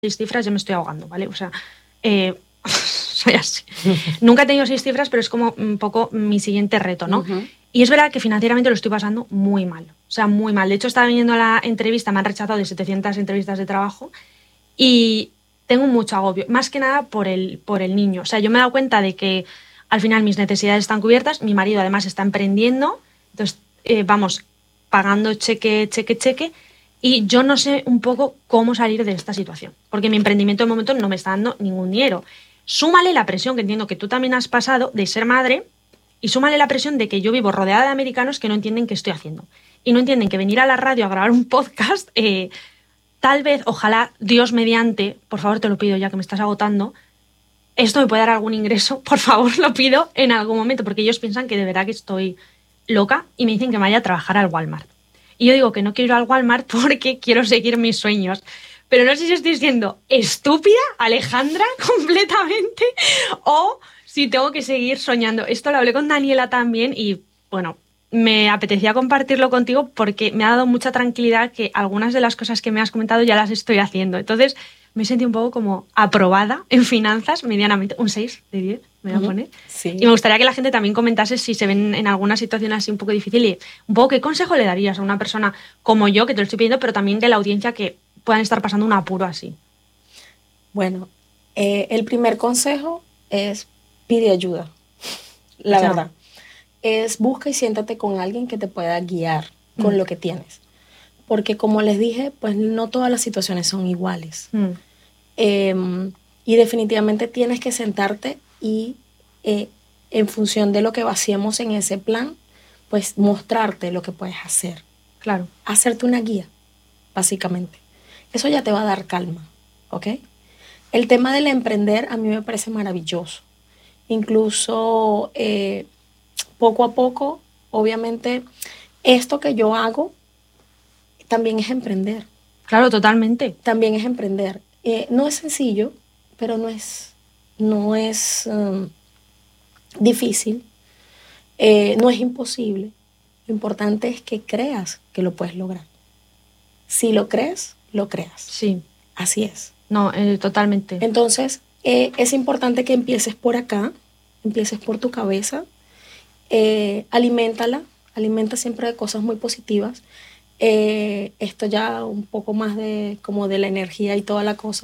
6 cifras ya me estoy ahogando, ¿vale? O sea, soy así. Nunca he tenido 6 cifras, pero es como un poco mi siguiente reto, ¿no? Y es verdad que financieramente lo estoy pasando muy mal. O sea, muy mal. De hecho, estaba viniendo a la entrevista, me han rechazado de 700 entrevistas de trabajo y tengo mucho agobio. Más que nada por el niño. O sea, yo me he dado cuenta de que al final mis necesidades están cubiertas. Mi marido además está emprendiendo. Entonces, vamos, pagando cheque. Y yo no sé un poco cómo salir de esta situación. Porque mi emprendimiento de momento no me está dando ningún dinero. Súmale la presión que entiendo que tú también has pasado de ser madre y súmale la presión de que yo vivo rodeada de americanos que no entienden qué estoy haciendo. Y no entienden que venir a la radio a grabar un podcast, tal vez, ojalá, Dios mediante, por favor te lo pido ya que me estás agotando, esto me puede dar algún ingreso, por favor lo pido en algún momento, porque ellos piensan que de verdad que estoy loca y me dicen que me vaya a trabajar al Walmart. Y yo digo que no quiero ir al Walmart porque quiero seguir mis sueños. Pero no sé si estoy siendo estúpida, Alejandra, completamente, o si tengo que seguir soñando. Esto lo hablé con Daniela también y, bueno, me apetecía compartirlo contigo porque me ha dado mucha tranquilidad que algunas de las cosas que me has comentado ya las estoy haciendo. Entonces, me he sentido un poco como aprobada en finanzas, medianamente, un 6 de 10 me voy a poner. Sí. Y me gustaría que la gente también comentase si se ven en alguna situación así un poco difícil y un poco qué consejo le darías a una persona como yo, que te lo estoy pidiendo, pero también de la audiencia que puedan estar pasando un apuro así. Bueno, el primer consejo es pide ayuda, la verdad. Es busca y siéntate con alguien que te pueda guiar con lo que tienes. Porque como les dije, pues no todas las situaciones son iguales. Y definitivamente tienes que sentarte y en función de lo que vaciemos en ese plan, pues mostrarte lo que puedes hacer. Claro. Hacerte una guía, básicamente. Eso ya te va a dar calma, ¿ok? El tema del emprender a mí me parece maravilloso. Incluso poco a poco, obviamente, esto que yo hago también es emprender. Claro, totalmente. También es emprender. No es sencillo, pero no es difícil, no es imposible. Lo importante es que creas que lo puedes lograr. Si lo crees, lo creas. Sí. Así es. No, totalmente. Entonces, es importante que empieces por acá, empieces por tu cabeza, alimenta siempre de cosas muy positivas. Esto ya un poco más de como de la energía y toda la cosa.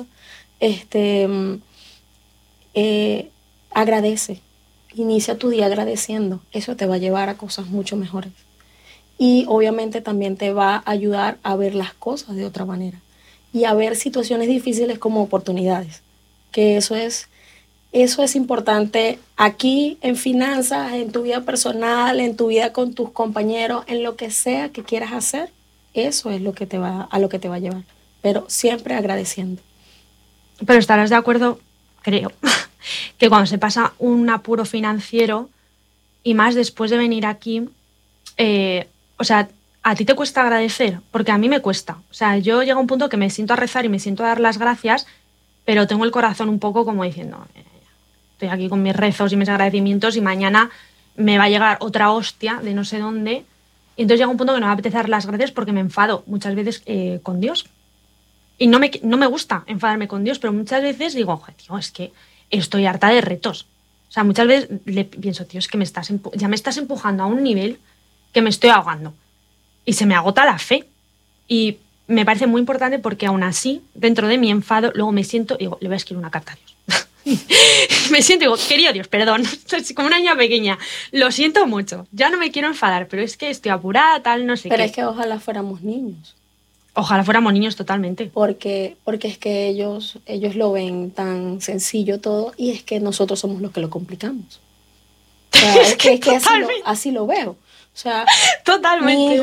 Agradece, inicia tu día agradeciendo. Eso te va a llevar a cosas mucho mejores. Y obviamente también te va a ayudar a ver las cosas de otra manera y a ver situaciones difíciles como oportunidades, que eso es importante aquí en finanzas, en tu vida personal, en tu vida con tus compañeros, en lo que sea que quieras hacer. Eso es lo que a lo que te va a llevar, pero siempre agradeciendo. Pero estarás de acuerdo, creo, que cuando se pasa un apuro financiero y más después de venir aquí, o sea, a ti te cuesta agradecer, porque a mí me cuesta. O sea, yo llego a un punto que me siento a rezar y me siento a dar las gracias, pero tengo el corazón un poco como diciendo, estoy aquí con mis rezos y mis agradecimientos y mañana me va a llegar otra hostia de no sé dónde. Y entonces llega un punto que no me apetece dar las gracias porque me enfado muchas veces con Dios. Y no me gusta enfadarme con Dios, pero muchas veces digo, oye, tío, es que estoy harta de retos. O sea, muchas veces le pienso, tío, es que ya me estás empujando a un nivel que me estoy ahogando. Y se me agota la fe. Y me parece muy importante porque aún así, dentro de mi enfado, luego me siento y digo, le voy a escribir una carta a Dios. Me siento y digo, querido Dios, perdón, soy como una niña pequeña, lo siento mucho, ya no me quiero enfadar, pero es que estoy apurada, tal, no sé qué. Pero es que ojalá fuéramos niños. Ojalá fuéramos niños totalmente. Porque es que ellos lo ven tan sencillo todo y es que nosotros somos los que lo complicamos. O sea, es que así lo veo. O sea, totalmente.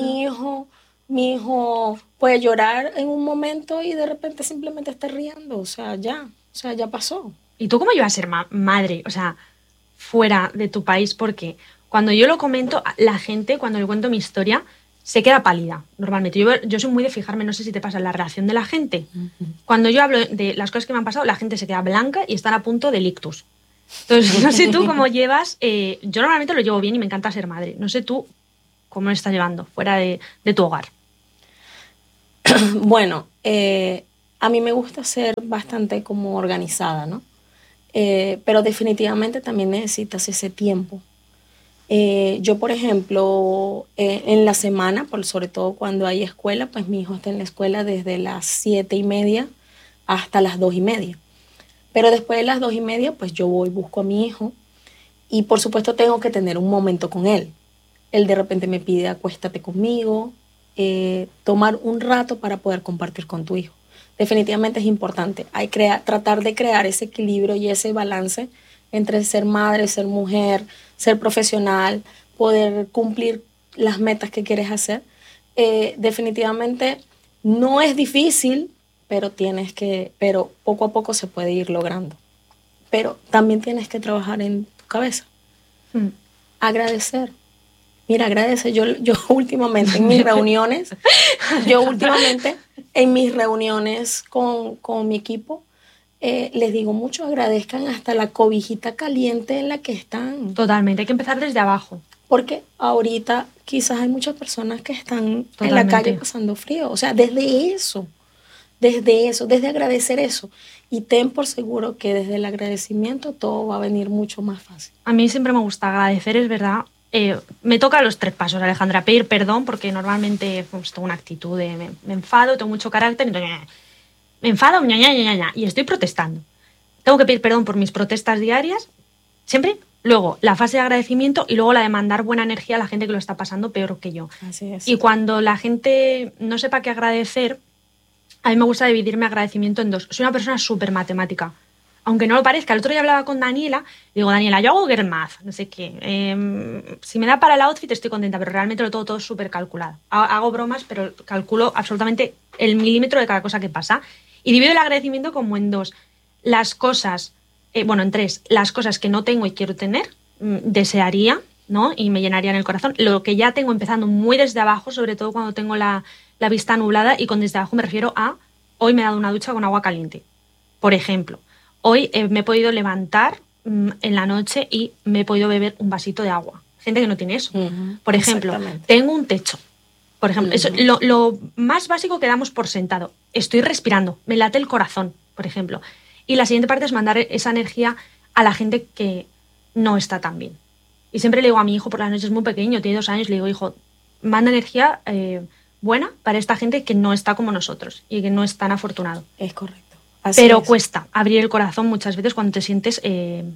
Mi hijo puede llorar en un momento y de repente simplemente está riendo. O sea, ya pasó. ¿Y tú cómo ibas a ser madre? O sea, fuera de tu país, porque cuando yo lo comento, la gente, cuando le cuento mi historia, se queda pálida, normalmente. Yo soy muy de fijarme, no sé si te pasa, en la reacción de la gente. Cuando yo hablo de las cosas que me han pasado, la gente se queda blanca y están a punto del ictus. Entonces, no sé tú cómo llevas. Yo normalmente lo llevo bien y me encanta ser madre. No sé tú cómo lo estás llevando fuera de tu hogar. Bueno, A mí me gusta ser bastante como organizada, ¿no? Pero definitivamente también necesitas ese tiempo. Yo, por ejemplo, en la semana, sobre todo cuando hay escuela, pues mi hijo está en la escuela desde las 7:30 hasta las 2:30. Pero después de las 2:30, pues yo voy, busco a mi hijo y por supuesto tengo que tener un momento con él. Él de repente me pide acuéstate conmigo, tomar un rato para poder compartir con tu hijo. Definitivamente es importante. Hay tratar de crear ese equilibrio y ese balance entre ser madre, ser mujer, ser profesional, poder cumplir las metas que quieres hacer. Definitivamente no es difícil, pero poco a poco se puede ir logrando. Pero también tienes que trabajar en tu cabeza. Agradecer. Mira, agradece. Yo últimamente en mis reuniones, con mi equipo, les digo mucho, agradezcan hasta la cobijita caliente en la que están. Totalmente, hay que empezar desde abajo. Porque ahorita quizás hay muchas personas que están en la calle pasando frío. O sea, desde agradecer eso. Y ten por seguro que desde el agradecimiento todo va a venir mucho más fácil. A mí siempre me gusta agradecer, es verdad. Me toca los 3 pasos, Alejandra, pedir perdón, porque normalmente pues, tengo una actitud de me enfado, tengo mucho carácter, entonces me enfado y estoy protestando. Tengo que pedir perdón por mis protestas diarias, siempre. Luego, la fase de agradecimiento y luego la de mandar buena energía a la gente que lo está pasando peor que yo. Así es. Y cuando la gente no sepa qué agradecer, a mí me gusta dividir mi agradecimiento en 2. Soy una persona súper matemática. Aunque no lo parezca, el otro día hablaba con Daniela, digo, Daniela, yo hago girl math, no sé qué. Si me da para el outfit estoy contenta, pero realmente lo tengo todo súper calculado. Hago bromas, pero calculo absolutamente el milímetro de cada cosa que pasa. Y divido el agradecimiento como en 2. Las cosas, en 3. Las cosas que no tengo y quiero tener, desearía, ¿no? Y me llenaría en el corazón. Lo que ya tengo empezando muy desde abajo, sobre todo cuando tengo la vista nublada, y con desde abajo me refiero a hoy me he dado una ducha con agua caliente, por ejemplo. Hoy me he podido levantar en la noche y me he podido beber un vasito de agua. Gente que no tiene eso. Por ejemplo, tengo un techo. Por ejemplo, eso, lo más básico que damos por sentado. Estoy respirando, me late el corazón, por ejemplo. Y la siguiente parte es mandar esa energía a la gente que no está tan bien. Y siempre le digo a mi hijo, por las noches, es muy pequeño, tiene 2 años, le digo, hijo, manda energía buena para esta gente que no está como nosotros y que no es tan afortunado. Es correcto. Pero cuesta abrir el corazón muchas veces cuando te sientes que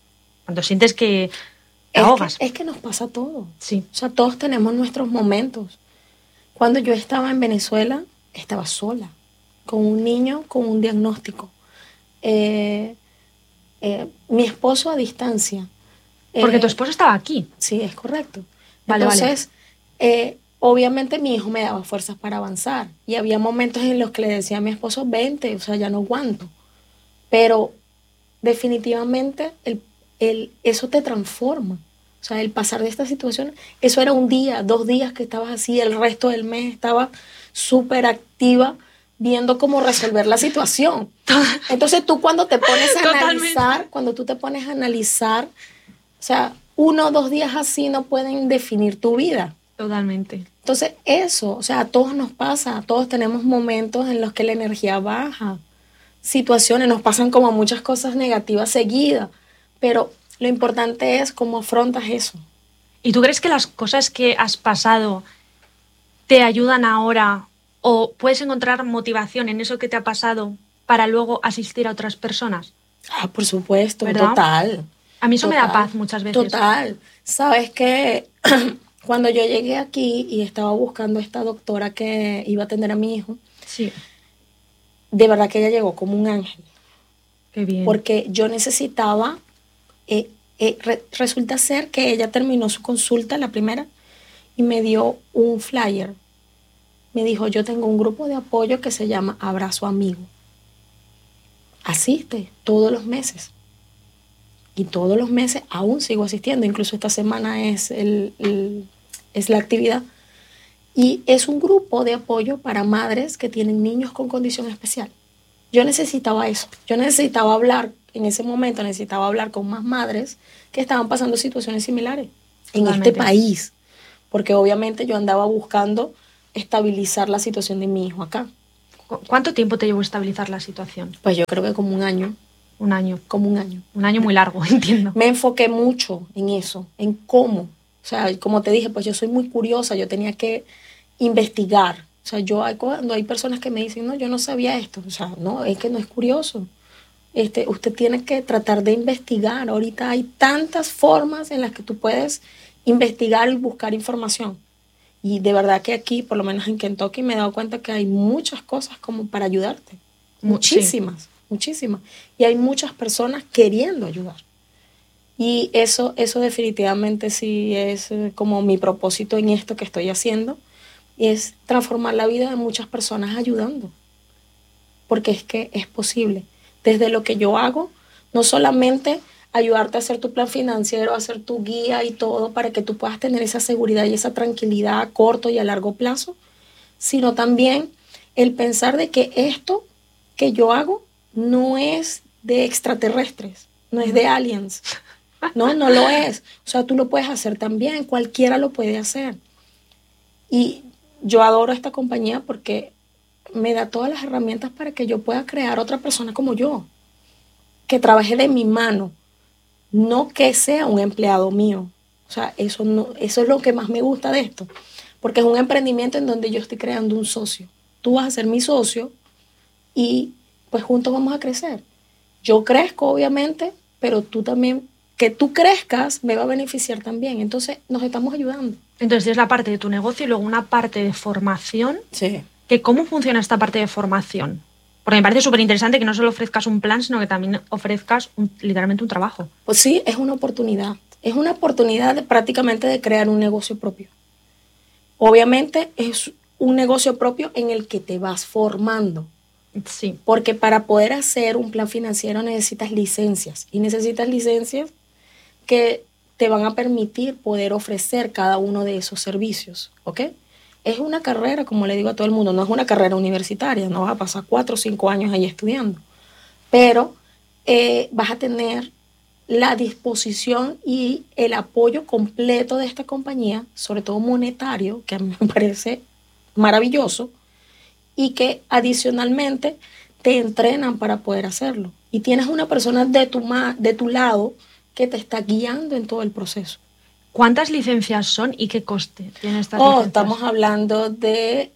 te ahogas. Es que nos pasa todo. Sí. O sea, todos tenemos nuestros momentos. Cuando yo estaba en Venezuela, estaba sola, con un niño con un diagnóstico. Mi esposo a distancia. Porque tu esposo estaba aquí. Sí, es correcto. Vale, entonces, obviamente mi hijo me daba fuerzas para avanzar. Y había momentos en los que le decía a mi esposo, vente, o sea, ya no aguanto. Pero definitivamente eso te transforma. O sea, el pasar de esta situación, eso era 1 día, 2 días que estabas así, el resto del mes estaba súper activa viendo cómo resolver la situación. Entonces tú cuando te pones a analizar, o sea, 1 o 2 días así no pueden definir tu vida. Totalmente. Entonces eso, o sea, a todos nos pasa, todos tenemos momentos en los que la energía baja, situaciones, nos pasan como muchas cosas negativas seguidas, pero lo importante es cómo afrontas eso. ¿Y tú crees que las cosas que has pasado te ayudan ahora o puedes encontrar motivación en eso que te ha pasado para luego asistir a otras personas? Ah, por supuesto, ¿verdad? Total. A mí eso me da paz muchas veces. Total. Sabes que cuando yo llegué aquí y estaba buscando a esta doctora que iba a atender a mi hijo, sí, de verdad que ella llegó como un ángel. Qué bien. Porque yo necesitaba, resulta ser que ella terminó su consulta, la primera, y me dio un flyer. Me dijo, yo tengo un grupo de apoyo que se llama Abrazo Amigo. Asiste todos los meses. Y todos los meses aún sigo asistiendo, incluso esta semana es la actividad. Y es un grupo de apoyo para madres que tienen niños con condición especial. Yo necesitaba eso. Yo necesitaba hablar, en ese momento necesitaba hablar con más madres que estaban pasando situaciones similares en este país. Porque obviamente yo andaba buscando estabilizar la situación de mi hijo acá. ¿Cuánto tiempo te llevó a estabilizar la situación? Pues yo creo que como un año. Un año. Como un año. Un año muy largo, entiendo. Me enfoqué mucho en eso, en cómo. O sea, como te dije, pues yo soy muy curiosa, yo tenía que investigar. O sea, cuando hay personas que me dicen, no, yo no sabía esto. O sea, no, es que no es curioso. Usted tiene que tratar de investigar. Ahorita hay tantas formas en las que tú puedes investigar y buscar información. Y de verdad que aquí, por lo menos en Kentucky, me he dado cuenta que hay muchas cosas como para ayudarte. Muchísimas, sí. Muchísimas. Y hay muchas personas queriendo ayudar. Y eso definitivamente sí es como mi propósito en esto que estoy haciendo. Es transformar la vida de muchas personas ayudando. Porque es que es posible. Desde lo que yo hago, no solamente ayudarte a hacer tu plan financiero, a hacer tu guía y todo para que tú puedas tener esa seguridad y esa tranquilidad a corto y a largo plazo, sino también el pensar de que esto que yo hago no es de extraterrestres, no es de aliens. No lo es. O sea, tú lo puedes hacer también, cualquiera lo puede hacer. Y yo adoro esta compañía porque me da todas las herramientas para que yo pueda crear otra persona como yo, que trabaje de mi mano, no que sea un empleado mío. O sea, eso es lo que más me gusta de esto, porque es un emprendimiento en donde yo estoy creando un socio. Tú vas a ser mi socio y pues juntos vamos a crecer. Yo crezco, obviamente, pero tú también, que tú crezcas me va a beneficiar también. Entonces, nos estamos ayudando. Entonces, es la parte de tu negocio y luego una parte de formación. Sí. ¿Cómo funciona esta parte de formación? Porque me parece súper interesante que no solo ofrezcas un plan, sino que también ofrezcas literalmente un trabajo. Pues sí, es una oportunidad. Es una oportunidad prácticamente de crear un negocio propio. Obviamente es un negocio propio en el que te vas formando. Sí. Porque para poder hacer un plan financiero necesitas licencias. Y necesitas licencias que te van a permitir poder ofrecer cada uno de esos servicios. ¿Ok? Es una carrera, como le digo a todo el mundo, no es una carrera universitaria, no vas a pasar 4 o 5 años ahí estudiando, pero vas a tener la disposición y el apoyo completo de esta compañía, sobre todo monetario, que a mí me parece maravilloso, y que adicionalmente te entrenan para poder hacerlo. Y tienes una persona de tu lado que te está guiando en todo el proceso. ¿Cuántas licencias son y qué coste tiene estas licencias? Estamos hablando de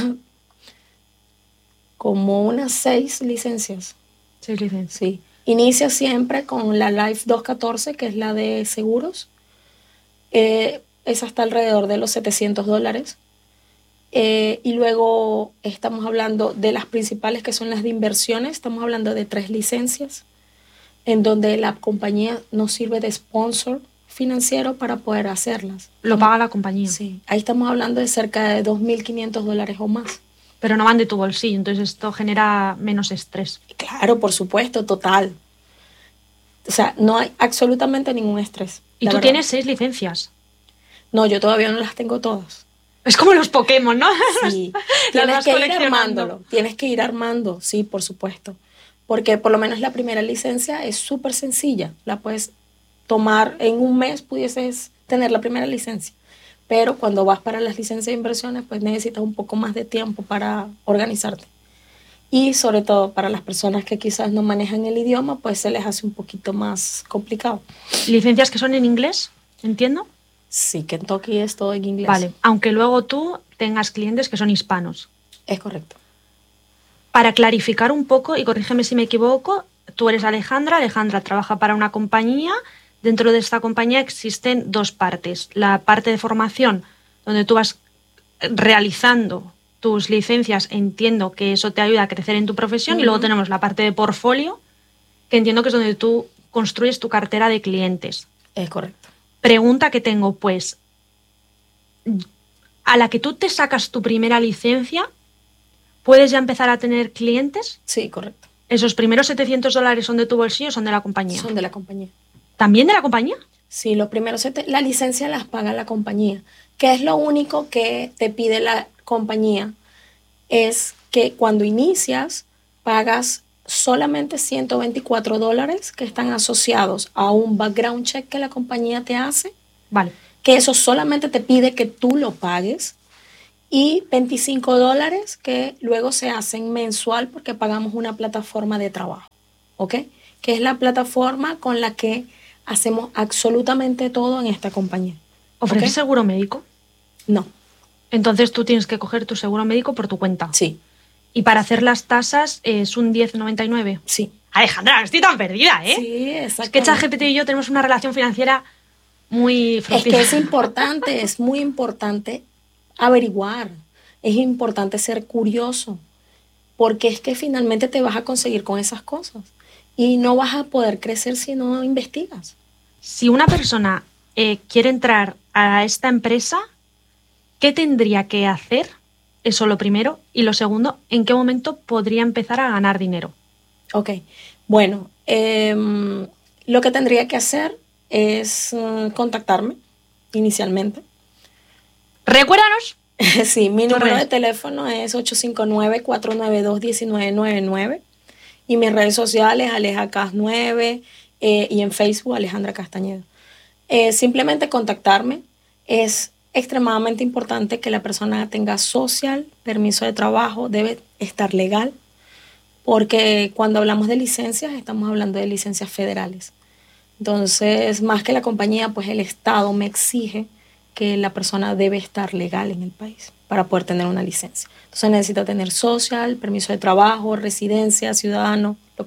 como unas 6 licencias. 6 licencias. Sí. Inicia siempre con la Life 214, que es la de seguros. Esa está alrededor de los $700. Y luego estamos hablando de las principales, que son las de inversiones. Estamos hablando de 3 licencias, en donde la compañía nos sirve de sponsor financiero para poder hacerlas. ¿Lo paga la compañía? Sí, ahí estamos hablando de cerca de $2.500 o más. Pero no van de tu bolsillo, entonces esto genera menos estrés. Claro, por supuesto, total. O sea, no hay absolutamente ningún estrés. ¿Y tú tienes 6 licencias? No, yo todavía no las tengo todas. Es como los Pokémon, ¿no? Sí, tienes que ir armándolo. Tienes que ir armando, sí, por supuesto. Porque por lo menos la primera licencia es súper sencilla. La puedes tomar en un mes, pudieses tener la primera licencia. Pero cuando vas para las licencias de inversiones, pues necesitas un poco más de tiempo para organizarte. Y sobre todo para las personas que quizás no manejan el idioma, pues se les hace un poquito más complicado. ¿Licencias que son en inglés? ¿Entiendo? Sí, Kentucky es todo en inglés. Vale, aunque luego tú tengas clientes que son hispanos. Es correcto. Para clarificar un poco, y corrígeme si me equivoco, tú eres Alejandra. Alejandra trabaja para una compañía. Dentro de esta compañía existen 2 partes. La parte de formación, donde tú vas realizando tus licencias, entiendo que eso te ayuda a crecer en tu profesión, y luego tenemos la parte de portfolio, que entiendo que es donde tú construyes tu cartera de clientes. Es correcto. Pregunta que tengo, pues, a la que tú te sacas tu primera licencia, ¿puedes ya empezar a tener clientes? Sí, correcto. ¿Esos primeros $700 son de tu bolsillo o son de la compañía? Son de la compañía. ¿También de la compañía? Sí, los primeros la licencia las paga la compañía. ¿Qué es lo único que te pide la compañía? Es que cuando inicias pagas solamente $124 que están asociados a un background check que la compañía te hace. Vale. Que eso solamente te pide que tú lo pagues. y $25 que luego se hacen mensual porque pagamos una plataforma de trabajo, ¿ok? Que es la plataforma con la que hacemos absolutamente todo en esta compañía. ¿Ofreces ¿Ok? seguro médico? No, Entonces tú tienes que coger tu seguro médico por tu cuenta. sí, Y para hacer las tasas es un 10,99. sí. Alejandra, estoy tan perdida, ¿eh? Sí, Es que ChatGPT exactamente. y yo tenemos una relación financiera muy Es que fructífera. es muy importante averiguar, es importante ser curioso, porque es que finalmente te vas a conseguir con esas cosas y no vas a poder crecer si no investigas. Si una persona quiere entrar a esta empresa, ¿qué tendría que hacer? Eso lo primero. Y lo segundo, ¿en qué momento podría empezar a ganar dinero? Ok, bueno, lo que tendría que hacer es contactarme inicialmente. Recuérdanos Sí, mi tus número de redes. teléfono es 859-492-1999 y mis redes sociales AlejaCas9 y en Facebook Alejandra Castañeda. Simplemente contactarme. Es extremadamente importante que la persona tenga social, permiso de trabajo, debe estar legal, porque cuando hablamos de licencias estamos hablando de licencias federales. Entonces, más que la compañía, pues el Estado me exige que la persona debe estar legal en el país para poder tener una licencia. Entonces necesita tener social, permiso de trabajo, residencia, ciudadano, lo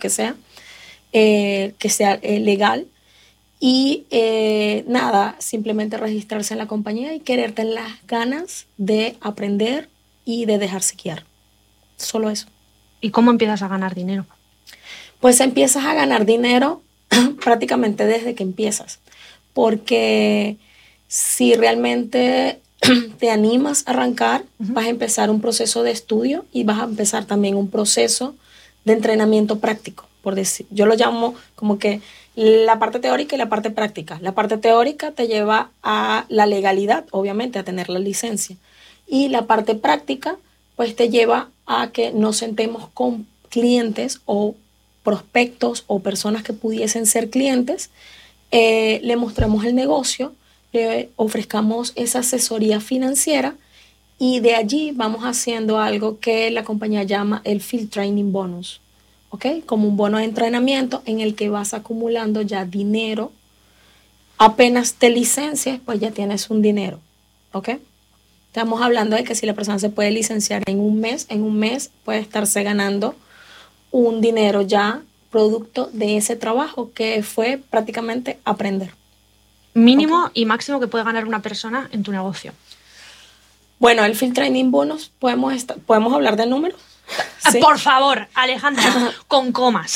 que sea legal. Y nada, simplemente registrarse en la compañía y querer tener las ganas de aprender y de dejarse guiar. Solo eso. ¿Y cómo empiezas a ganar dinero? Pues empiezas a ganar dinero prácticamente desde que empiezas. Porque si realmente te animas a arrancar, vas a empezar un proceso de estudio y vas a empezar también un proceso de entrenamiento práctico, por decir. Yo lo llamo como que la parte teórica y la parte práctica. La parte teórica te lleva a la legalidad, obviamente, a tener la licencia. Y la parte práctica, pues te lleva a que nos sentemos con clientes o prospectos o personas que pudiesen ser clientes, le mostremos el negocio, le ofrezcamos esa asesoría financiera y de allí vamos haciendo algo que la compañía llama el Field Training Bonus, ¿ok? Como un bono de entrenamiento en el que vas acumulando ya dinero. Apenas te licencias, pues ya tienes un dinero, ¿ok? Estamos hablando de que si la persona se puede licenciar en un mes puede estarse ganando un dinero ya producto de ese trabajo que fue prácticamente aprender. Mínimo ¿Ok? y máximo que puede ganar una persona en tu negocio. Bueno, el Field Training Bonus, podemos hablar de números. ¿Sí? Por favor, Alejandra, con comas.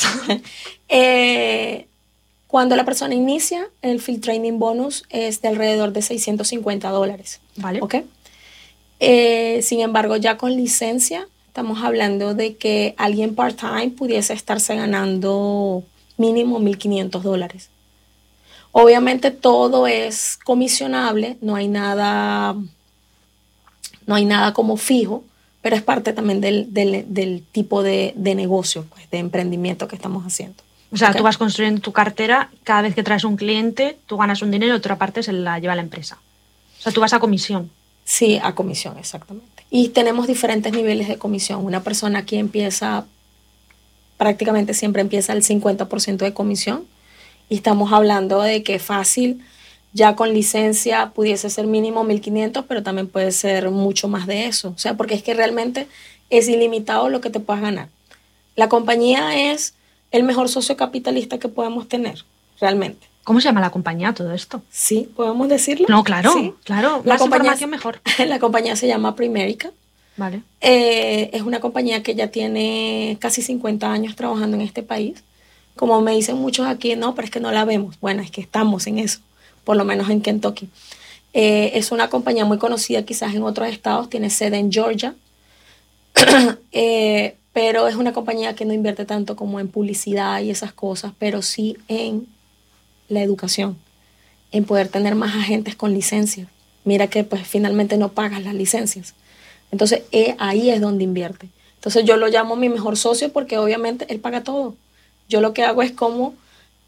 Cuando la persona inicia, el Field Training Bonus es de alrededor de $650. Vale. ¿Ok? Sin embargo, ya con licencia, estamos hablando de que alguien part-time pudiese estarse ganando mínimo $1,500. Obviamente todo es comisionable, no hay nada como fijo, pero es parte también del tipo de negocio, pues, de emprendimiento que estamos haciendo. O sea, ¿Ok? tú vas construyendo tu cartera, cada vez que traes un cliente, tú ganas un dinero y otra parte se la lleva la empresa. O sea, tú vas a comisión. Sí, a comisión, exactamente. Y tenemos diferentes niveles de comisión. Una persona aquí prácticamente siempre empieza al 50% de comisión. Y estamos hablando de que fácil, ya con licencia pudiese ser mínimo 1,500, pero también puede ser mucho más de eso. O sea, porque es que realmente es ilimitado lo que te puedas ganar. La compañía es el mejor socio capitalista que podemos tener, realmente. ¿Cómo se llama la compañía todo esto? Sí, podemos decirlo. No, claro, Sí. claro. La Más compañía, información mejor. la compañía se llama Primerica. Vale. Es una compañía que ya tiene casi 50 años trabajando en este país. Como me dicen muchos aquí, no, pero es que no la vemos. Bueno, es que estamos en eso, por lo menos en Kentucky. Es una compañía muy conocida quizás en otros estados, tiene sede en Georgia, pero es una compañía que no invierte tanto como en publicidad y esas cosas, pero sí en la educación, en poder tener más agentes con licencias. Mira que pues finalmente no pagas las licencias. Entonces ahí es donde invierte. Entonces yo lo llamo mi mejor socio porque obviamente él paga todo. Yo lo que hago es como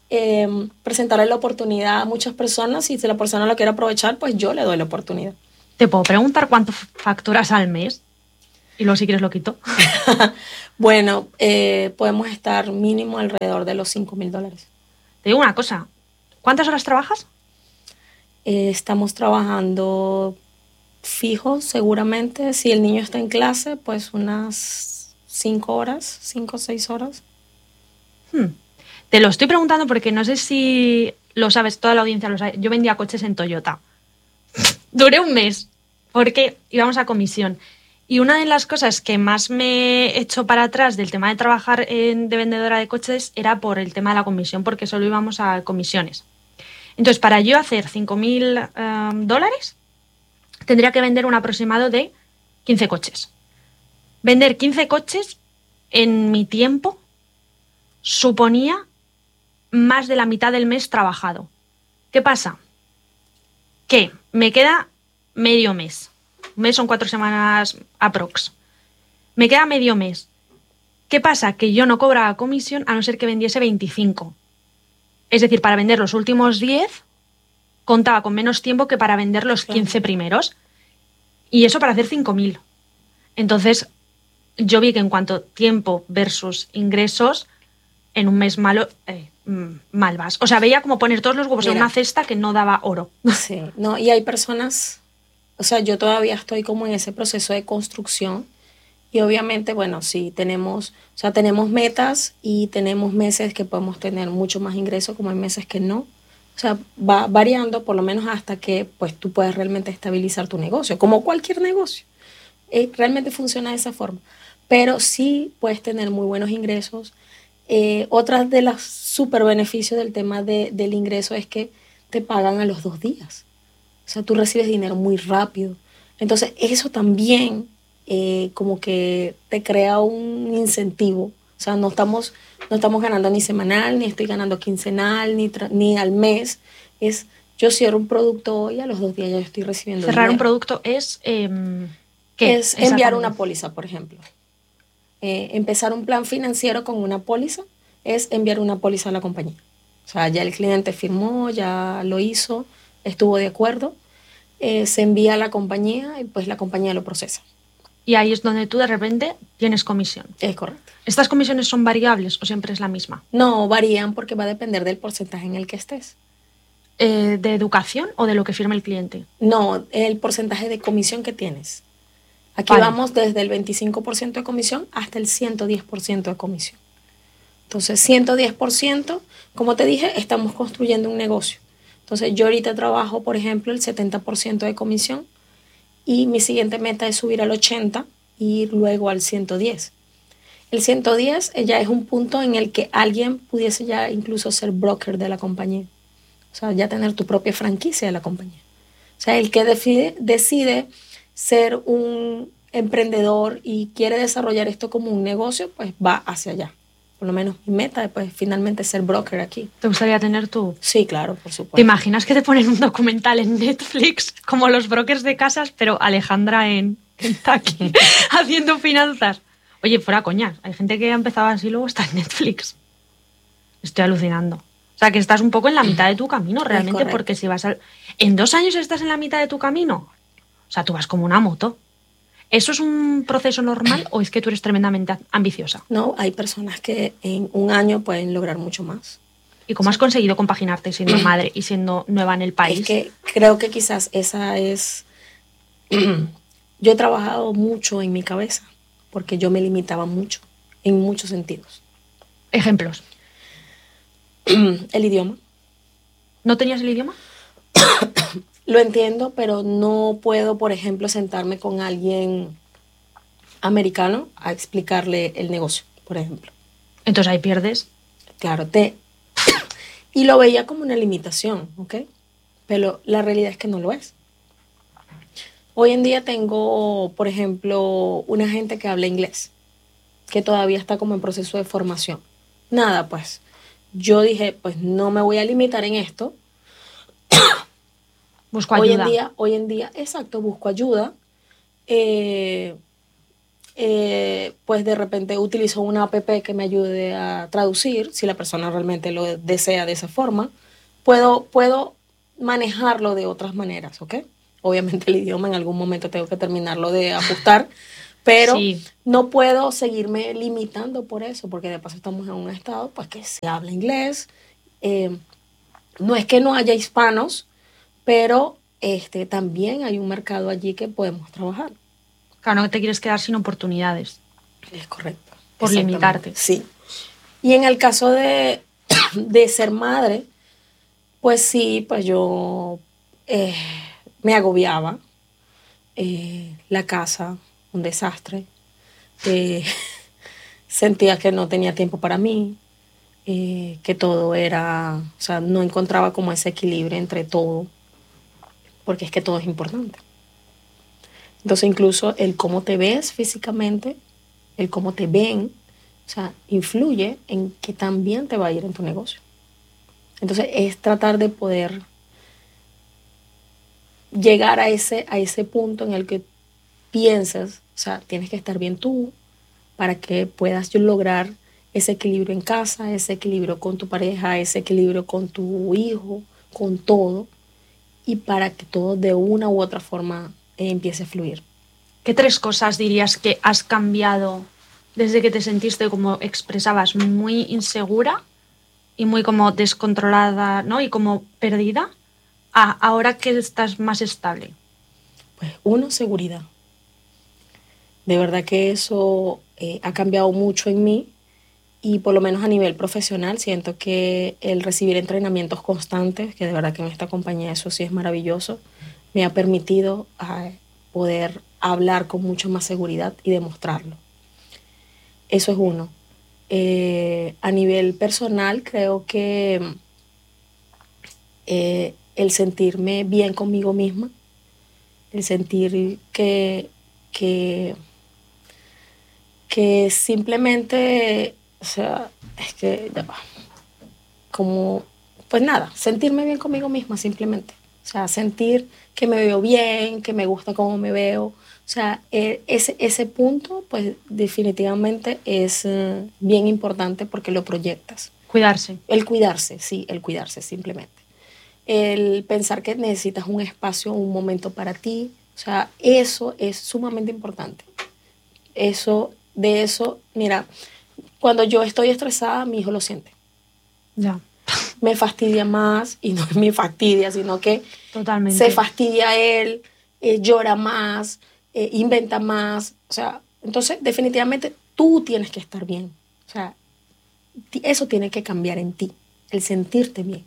presentarle la oportunidad a muchas personas y si la persona lo quiere aprovechar, pues yo le doy la oportunidad. ¿Te puedo preguntar cuánto facturas al mes? Y luego si quieres lo quito. Bueno, podemos estar mínimo alrededor de los $5,000. Te digo una cosa, ¿cuántas horas trabajas? Estamos trabajando fijos, seguramente. Si el niño está en clase, pues unas 5 horas, 5 o 6 horas. Te lo estoy preguntando porque no sé si lo sabes, toda la audiencia lo sabe. Yo vendía coches en Toyota. Duré un mes porque íbamos a comisión. Y una de las cosas que más me echó para atrás del tema de trabajar de vendedora de coches era por el tema de la comisión, porque solo íbamos a comisiones. Entonces, para yo hacer $5,000, tendría que vender un aproximado de 15 coches. Vender 15 coches en mi tiempo suponía más de la mitad del mes trabajado. ¿Qué pasa? Que me queda medio mes. Un mes son 4 semanas aprox. Me queda medio mes. ¿Qué pasa? Que yo no cobraba comisión a no ser que vendiese 25. Es decir, para vender los últimos 10 contaba con menos tiempo que para vender los 15 primeros. Y eso para hacer 5,000. Entonces, yo vi que en cuanto a tiempo versus ingresos, en un mes malo, mal vas. O sea, veía como poner todos los huevos en una cesta que no daba oro. Sí, no, y hay personas, o sea, yo todavía estoy como en ese proceso de construcción y obviamente, bueno, sí, tenemos metas y tenemos meses que podemos tener mucho más ingresos, como hay meses que no. O sea, va variando por lo menos hasta que pues tú puedas realmente estabilizar tu negocio, como cualquier negocio. Realmente funciona de esa forma. Pero sí puedes tener muy buenos ingresos. Otra de los super beneficios del tema del ingreso es que te pagan a los 2 días. O sea, tú recibes dinero muy rápido. Entonces, eso también como que te crea un incentivo. O sea, no estamos ganando ni semanal, ni estoy ganando quincenal, ni al mes. Yo cierro un producto hoy, a los 2 días ya estoy recibiendo Cerrar dinero. un producto es... ¿qué? Es enviar una póliza, por ejemplo. Empezar un plan financiero con una póliza es enviar una póliza a la compañía. O sea, ya el cliente firmó, ya lo hizo, estuvo de acuerdo, se envía a la compañía y pues la compañía lo procesa. Y ahí es donde tú de repente tienes comisión. Es correcto. ¿Estas comisiones son variables o siempre es la misma? No, varían porque va a depender del porcentaje en el que estés. ¿De educación o de lo que firme el cliente? No, el porcentaje de comisión que tienes. Aquí vamos desde el 25% de comisión hasta el 110% de comisión. Entonces, 110%, como te dije, estamos construyendo un negocio. Entonces, yo ahorita trabajo, por ejemplo, el 70% de comisión y mi siguiente meta es subir al 80% y luego al 110%. El 110 ya es un punto en el que alguien pudiese ya incluso ser broker de la compañía. O sea, ya tener tu propia franquicia de la compañía. O sea, el que decide ser un emprendedor y quiere desarrollar esto como un negocio, pues va hacia allá. Por lo menos mi meta es pues, finalmente ser broker aquí. ¿Te gustaría tener tú? Sí, claro, por supuesto. ¿Te imaginas que te ponen un documental en Netflix como los brokers de casas, pero Alejandra en Kentucky haciendo finanzas? Oye, fuera coñas, hay gente que ha empezado así y luego está en Netflix. Estoy alucinando. O sea, que estás un poco en la mitad de tu camino realmente, porque si vas en 2 años estás en la mitad de tu camino. O sea, tú vas como una moto. ¿Eso es un proceso normal o es que tú eres tremendamente ambiciosa? No, hay personas que en un año pueden lograr mucho más. ¿Y cómo has conseguido compaginarte siendo madre y siendo nueva en el país? Es que creo que quizás esa es... Yo he trabajado mucho en mi cabeza porque yo me limitaba mucho, en muchos sentidos. ¿Ejemplos? El idioma. ¿No tenías el idioma? Lo entiendo, pero no puedo, por ejemplo, sentarme con alguien americano a explicarle el negocio, por ejemplo. Entonces ahí pierdes. Claro, y lo veía como una limitación, ¿ok? Pero la realidad es que no lo es. Hoy en día tengo, por ejemplo, una gente que habla inglés, que todavía está como en proceso de formación. Nada, pues, yo dije, pues no me voy a limitar en esto. Busco ayuda. Hoy en día, exacto, busco ayuda. Pues de repente utilizo una app que me ayude a traducir, si la persona realmente lo desea de esa forma. Puedo manejarlo de otras maneras, ¿ok? Obviamente el idioma en algún momento tengo que terminarlo de ajustar, pero sí, no puedo seguirme limitando por eso, porque de paso estamos en un estado pues que se habla inglés. No es que no haya hispanos, pero también hay un mercado allí que podemos trabajar. Claro, no te quieres quedar sin oportunidades. Es correcto. Por limitarte. Sí. Y en el caso de ser madre, pues sí, pues yo me agobiaba. La casa, un desastre. Sentía que no tenía tiempo para mí, que todo era, o sea, no encontraba como ese equilibrio entre todo, porque es que todo es importante. Entonces incluso el cómo te ves físicamente, el cómo te ven, o sea, influye en que también te va a ir en tu negocio. Entonces es tratar de poder llegar a ese punto en el que piensas, o sea, tienes que estar bien tú para que puedas lograr ese equilibrio en casa, ese equilibrio con tu pareja, ese equilibrio con tu hijo, con todo, y para que todo de una u otra forma empiece a fluir. ¿Qué 3 cosas dirías que has cambiado desde que te sentiste, como expresabas, muy insegura y muy como descontrolada, ¿no? Y como perdida, a ahora que estás más estable? Pues uno, seguridad. De verdad que eso ha cambiado mucho en mí y por lo menos a nivel profesional siento que el recibir entrenamientos constantes, que de verdad que en esta compañía eso sí es maravilloso, me ha permitido poder hablar con mucha más seguridad y demostrarlo. Eso es uno. A nivel personal creo que el sentirme bien conmigo misma, el sentir que simplemente, o sea, es que ya va, como, pues nada, sentirme bien conmigo misma simplemente. O sea, sentir que me veo bien, que me gusta cómo me veo. O sea, ese punto, pues definitivamente es bien importante porque lo proyectas. Cuidarse. El cuidarse, sí, el cuidarse simplemente. El pensar que necesitas un espacio, un momento para ti. O sea, eso es sumamente importante. De eso, mira, cuando yo estoy estresada, mi hijo lo siente. Ya. Me fastidia más, y no es mi fastidia, sino que totalmente se fastidia él, llora más, inventa más. O sea, entonces definitivamente tú tienes que estar bien. O sea, eso tiene que cambiar en ti, el sentirte bien.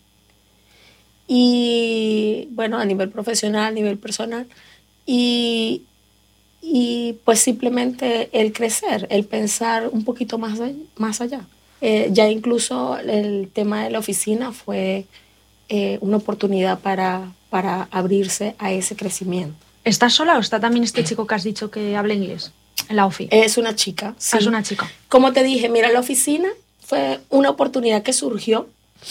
Y bueno, a nivel profesional, a nivel personal, y pues simplemente el crecer, el pensar un poquito más allá. Ya incluso el tema de la oficina fue una oportunidad para abrirse a ese crecimiento. ¿Estás sola o está también este chico que has dicho que habla inglés en la ofi? Es una chica, sí. Es una chica. Como te dije, mira, la oficina fue una oportunidad que surgió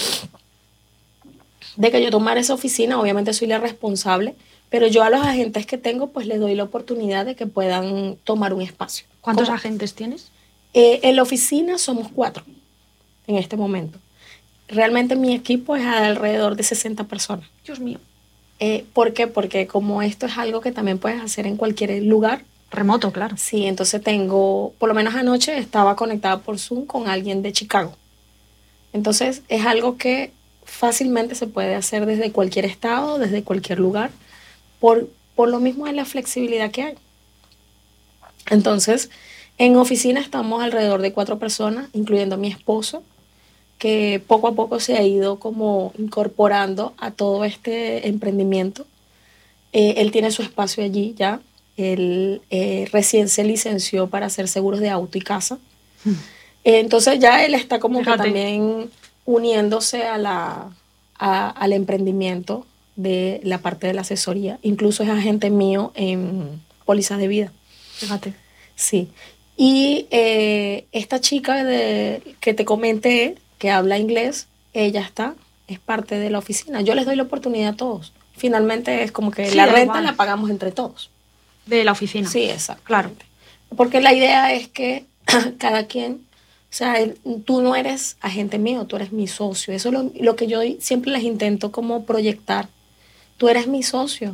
de que yo tomara esa oficina. Obviamente soy la responsable, pero yo a los agentes que tengo pues les doy la oportunidad de que puedan tomar un espacio. ¿Cuántos agentes tienes? En la oficina somos 4 en este momento. Realmente mi equipo es alrededor de 60 personas. Dios mío. ¿Por qué? Porque como esto es algo que también puedes hacer en cualquier lugar. Remoto, claro. Sí, entonces tengo, por lo menos anoche estaba conectada por Zoom con alguien de Chicago. Entonces es algo que fácilmente se puede hacer desde cualquier estado, desde cualquier lugar, por lo mismo de la flexibilidad que hay. Entonces, en oficina estamos alrededor de 4 personas, incluyendo a mi esposo, que poco a poco se ha ido como incorporando a todo este emprendimiento. Él tiene su espacio allí ya. Él recién se licenció para hacer seguros de auto y casa. Entonces ya él está como que también uniéndose al emprendimiento de la parte de la asesoría. Incluso es agente mío en pólizas de vida. Fíjate. Sí. Y esta chica que te comenté, que habla inglés, ella es parte de la oficina. Yo les doy la oportunidad a todos. Finalmente es como que sí, la renta la pagamos entre todos. De la oficina. Sí, exacto. Claro. Porque la idea es que cada quien, o sea, tú no eres agente mío, tú eres mi socio. Eso es lo que yo siempre les intento como proyectar. Tú eres mi socio.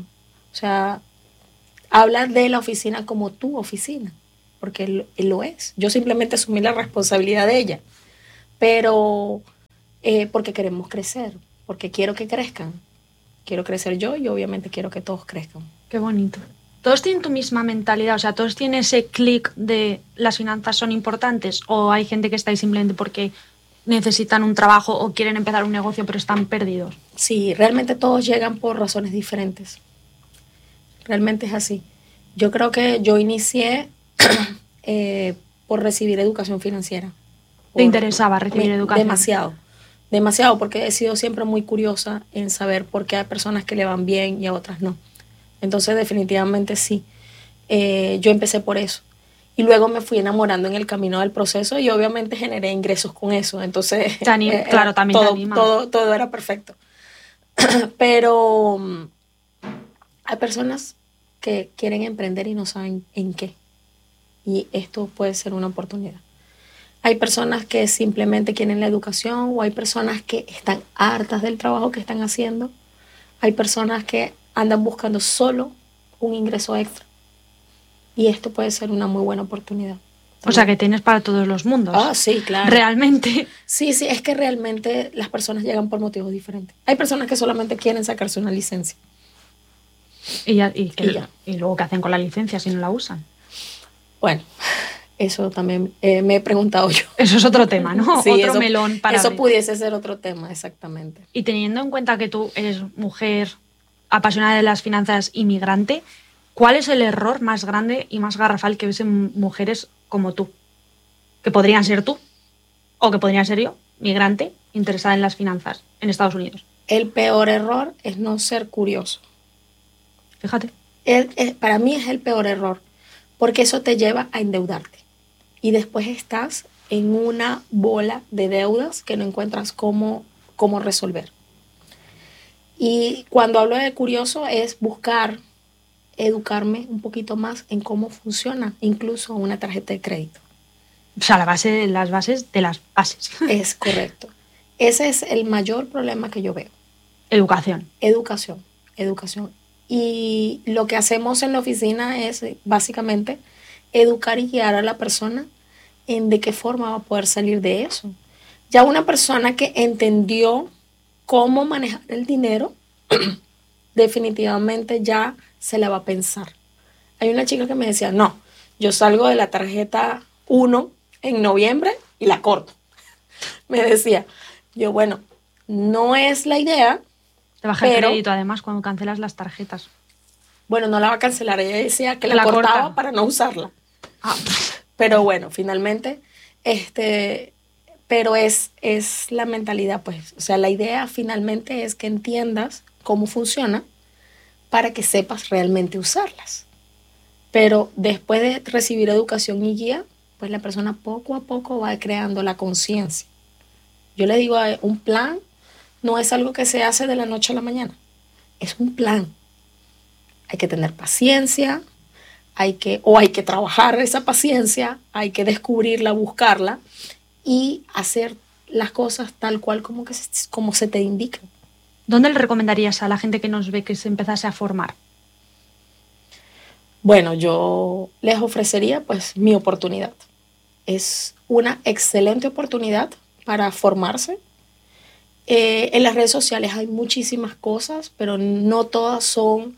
O sea, habla de la oficina como tu oficina, porque él lo es. Yo simplemente asumí la responsabilidad de ella, pero porque queremos crecer, porque quiero que crezcan. Quiero crecer yo y obviamente quiero que todos crezcan. Qué bonito. ¿Todos tienen tu misma mentalidad? O sea, ¿todos tienen ese clic de las finanzas son importantes? ¿O hay gente que está ahí simplemente porque necesitan un trabajo o quieren empezar un negocio pero están perdidos? Sí, realmente todos llegan por razones diferentes. Realmente es así. Yo creo que yo inicié por recibir educación financiera. ¿Te interesaba recibir educación? Demasiado, demasiado, porque he sido siempre muy curiosa en saber por qué hay personas que le van bien y a otras no. Entonces definitivamente sí, yo empecé por eso. Y luego me fui enamorando en el camino del proceso y obviamente generé ingresos con eso. Entonces, claro, también todo era perfecto. Pero hay personas que quieren emprender y no saben en qué. Y esto puede ser una oportunidad. Hay personas que simplemente quieren la educación o hay personas que están hartas del trabajo que están haciendo. Hay personas que andan buscando solo un ingreso extra. Y esto puede ser una muy buena oportunidad. O sea, que tienes para todos los mundos. Ah, sí, claro. Realmente. Sí, es que realmente las personas llegan por motivos diferentes. Hay personas que solamente quieren sacarse una licencia. Y luego, ¿qué hacen con la licencia si no la usan? Bueno, eso también me he preguntado yo. Eso es otro tema, ¿no? Sí, otro melón para eso abrir. pudiese ser otro tema, exactamente. Y teniendo en cuenta que tú eres mujer apasionada de las finanzas, inmigrante, ¿cuál es el error más grande y más garrafal que ves en mujeres como tú? Que podrían ser tú, o que podría ser yo, migrante, interesada en las finanzas en Estados Unidos. El peor error es no ser curioso. Fíjate. Para mí es el peor error, porque eso te lleva a endeudarte. Y después estás en una bola de deudas que no encuentras cómo resolver. Y cuando hablo de curioso es buscar educarme un poquito más en cómo funciona incluso una tarjeta de crédito. O sea, las bases de las bases. Es correcto. Ese es el mayor problema que yo veo. Educación. Y lo que hacemos en la oficina es básicamente educar y guiar a la persona en de qué forma va a poder salir de eso. Ya una persona que entendió cómo manejar el dinero, definitivamente ya se la va a pensar. Hay una chica que me decía, no, yo salgo de la tarjeta 1 en noviembre y la corto. Me decía, yo, bueno, no es la idea. Te baja el crédito, además, cuando cancelas las tarjetas. Bueno, no la va a cancelar. Ella decía que la cortaba corta para no usarla. Pero bueno, finalmente, pero es la mentalidad, pues. O sea, la idea finalmente es que entiendas cómo funciona para que sepas realmente usarlas. Pero después de recibir educación y guía, pues la persona poco a poco va creando la conciencia. Yo le digo, un plan no es algo que se hace de la noche a la mañana. Es un plan. Hay que tener paciencia, hay que trabajar esa paciencia, hay que descubrirla, buscarla y hacer las cosas tal cual como se te indica. ¿Dónde le recomendarías a la gente que nos ve que se empezase a formar? Bueno, yo les ofrecería pues mi oportunidad. Es una excelente oportunidad para formarse. En las redes sociales hay muchísimas cosas, pero no todas son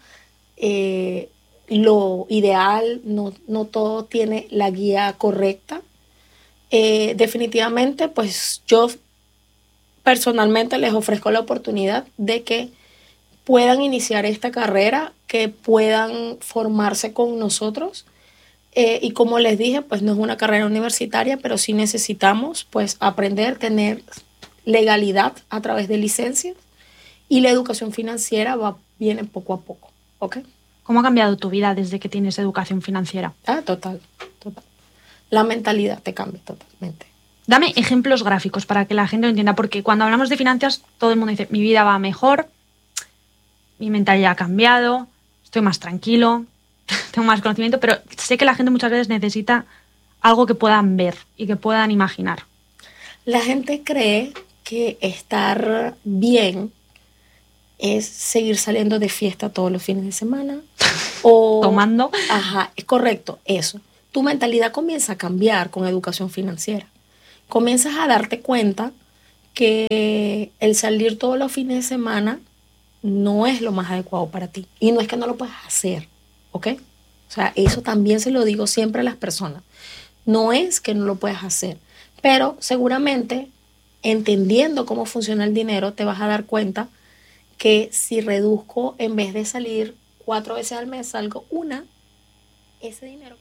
lo ideal, no todo tiene la guía correcta. Definitivamente, pues yo personalmente les ofrezco la oportunidad de que puedan iniciar esta carrera, que puedan formarse con nosotros. Y como les dije, pues no es una carrera universitaria, pero sí necesitamos pues aprender, tener legalidad a través de licencias y la educación financiera viene poco a poco. ¿Ok? ¿Cómo ha cambiado tu vida desde que tienes educación financiera? Total. La mentalidad te cambia totalmente. Dame ejemplos gráficos para que la gente lo entienda, porque cuando hablamos de finanzas todo el mundo dice, mi vida va mejor, mi mentalidad ha cambiado, estoy más tranquilo, tengo más conocimiento, pero sé que la gente muchas veces necesita algo que puedan ver y que puedan imaginar. La gente cree que estar bien es seguir saliendo de fiesta todos los fines de semana. O tomando. Ajá, es correcto, eso. Tu mentalidad comienza a cambiar con educación financiera. Comienzas a darte cuenta que el salir todos los fines de semana no es lo más adecuado para ti. Y no es que no lo puedas hacer, ¿ok? O sea, eso también se lo digo siempre a las personas. No es que no lo puedas hacer, pero seguramente entendiendo cómo funciona el dinero te vas a dar cuenta que si reduzco, en vez de salir 4 veces al mes, salgo una, ese dinero.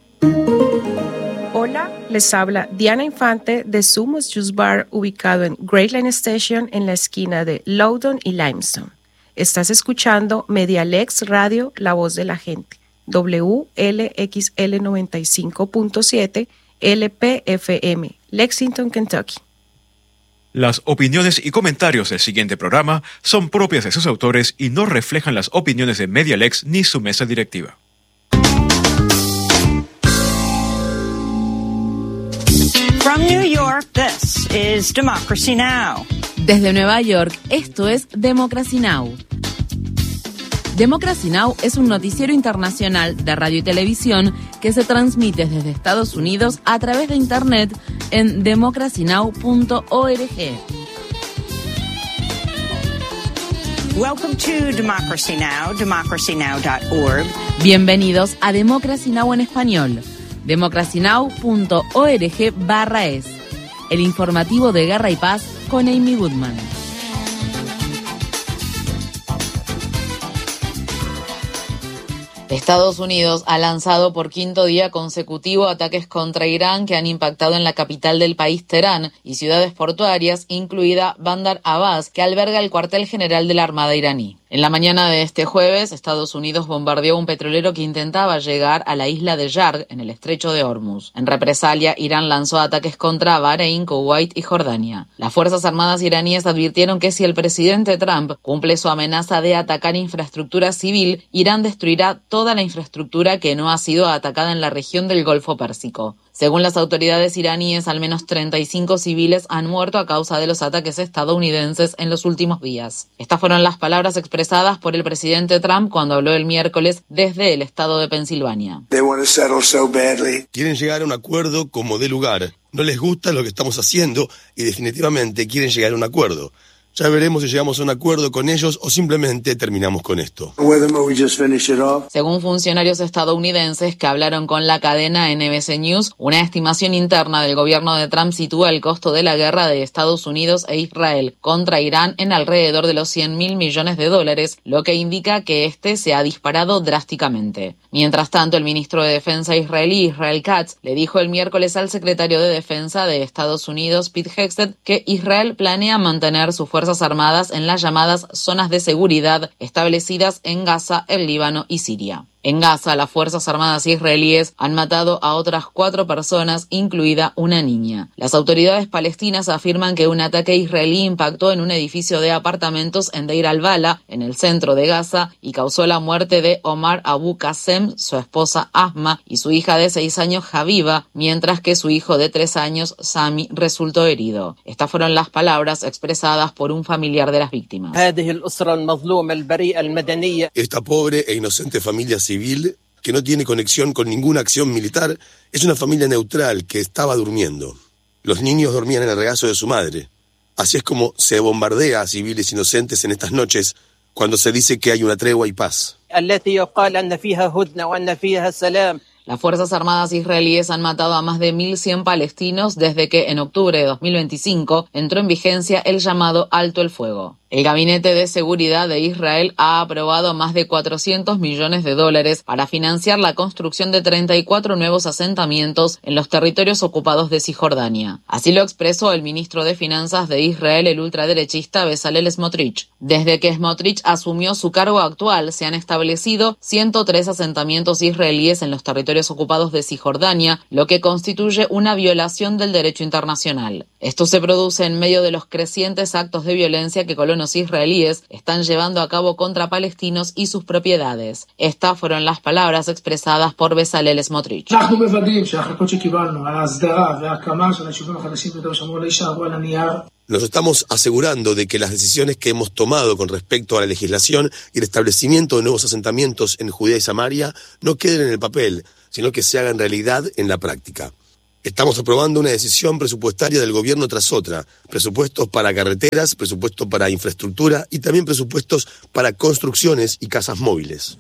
Hola, les habla Diana Infante de Sumos Juice Bar, ubicado en Great Line Station en la esquina de Loudoun y Limestone. Estás escuchando Medialex Radio, la voz de la gente, WLXL 95.7 LPFM, Lexington, Kentucky. Las opiniones y comentarios del siguiente programa son propias de sus autores y no reflejan las opiniones de Medialex ni su mesa directiva. From New York, this is Democracy Now! Desde Nueva York, esto es Democracy Now! Democracy Now! Es un noticiero internacional de radio y televisión que se transmite desde Estados Unidos a través de Internet en democracynow.org. Welcome to Democracy Now!, democracynow.org. Bienvenidos a Democracy Now! En español, democracynow.org/es. El informativo de Guerra y Paz con Amy Goodman. Estados Unidos ha lanzado por quinto día consecutivo ataques contra Irán que han impactado en la capital del país, Teherán, y ciudades portuarias, incluida Bandar Abbas, que alberga el cuartel general de la Armada iraní. En la mañana de este jueves, Estados Unidos bombardeó un petrolero que intentaba llegar a la isla de Yarg, en el estrecho de Hormuz. En represalia, Irán lanzó ataques contra Bahrein, Kuwait y Jordania. Las Fuerzas Armadas iraníes advirtieron que si el presidente Trump cumple su amenaza de atacar infraestructura civil, Irán destruirá toda la infraestructura que no ha sido atacada en la región del Golfo Pérsico. Según las autoridades iraníes, al menos 35 civiles han muerto a causa de los ataques estadounidenses en los últimos días. Estas fueron las palabras expresadas por el presidente Trump cuando habló el miércoles desde el estado de Pensilvania. Quieren llegar a un acuerdo como dé lugar. No les gusta lo que estamos haciendo y definitivamente quieren llegar a un acuerdo. Ya veremos si llegamos a un acuerdo con ellos o simplemente terminamos con esto. Según funcionarios estadounidenses que hablaron con la cadena NBC News, una estimación interna del gobierno de Trump sitúa el costo de la guerra de Estados Unidos e Israel contra Irán en alrededor de los $100.000 millones, lo que indica que este se ha disparado drásticamente. Mientras tanto, el ministro de Defensa israelí, Israel Katz, le dijo el miércoles al secretario de Defensa de Estados Unidos, Pete Hegseth, que Israel planea mantener sus fuerzas armadas en las llamadas zonas de seguridad establecidas en Gaza, el Líbano y Siria. En Gaza, las Fuerzas Armadas israelíes han matado a otras 4 personas, incluida una niña. Las autoridades palestinas afirman que un ataque israelí impactó en un edificio de apartamentos en Deir al-Bala, en el centro de Gaza, y causó la muerte de Omar Abu Qasem, su esposa Asma, y su hija de 6 años, Habiba, mientras que su hijo de 3 años, Sami, resultó herido. Estas fueron las palabras expresadas por un familiar de las víctimas. Esta pobre e inocente familia civil, que no tiene conexión con ninguna acción militar, es una familia neutral que estaba durmiendo. Los niños dormían en el regazo de su madre. Así es como se bombardea a civiles inocentes en estas noches, cuando se dice que hay una tregua y paz. Las Fuerzas Armadas israelíes han matado a más de 1.100 palestinos desde que en octubre de 2025 entró en vigencia el llamado Alto el Fuego. El Gabinete de Seguridad de Israel ha aprobado más de $400 millones para financiar la construcción de 34 nuevos asentamientos en los territorios ocupados de Cisjordania. Así lo expresó el ministro de Finanzas de Israel, el ultraderechista Bezalel Smotrich. Desde que Smotrich asumió su cargo actual, se han establecido 103 asentamientos israelíes en los territorios ocupados de Cisjordania, lo que constituye una violación del derecho internacional. Esto se produce en medio de los crecientes actos de violencia que colonos israelíes están llevando a cabo contra palestinos y sus propiedades. Estas fueron las palabras expresadas por Bezalel Smotrich. Nos estamos asegurando de que las decisiones que hemos tomado con respecto a la legislación y el establecimiento de nuevos asentamientos en Judea y Samaria no queden en el papel, sino que se hagan realidad en la práctica. Estamos aprobando una decisión presupuestaria del gobierno tras otra, presupuestos para carreteras, presupuestos para infraestructura y también presupuestos para construcciones y casas móviles.